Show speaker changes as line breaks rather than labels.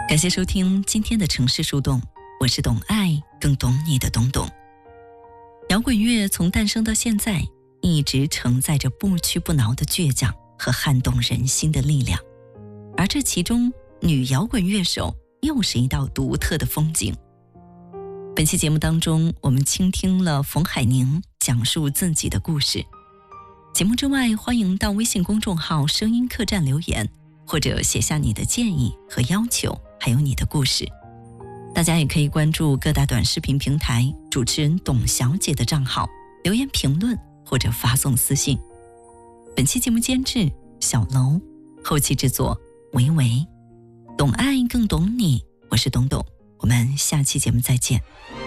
感谢收听今天的城市树洞，我是懂爱更懂你的懂懂。摇滚乐从诞生到现在，一直承载着不屈不挠的倔强和撼动人心的力量，而这其中女摇滚乐手又是一道独特的风景。本期节目当中，我们倾听了冯海宁讲述自己的故事。节目之外，欢迎到微信公众号声音客栈留言，或者写下你的建议和要求，还有你的故事。大家也可以关注各大短视频平台主持人董小姐的账号，留言评论或者发送私信。本期节目监制小楼，后期制作维维。懂爱更懂你，我是董董，我们下期节目再见。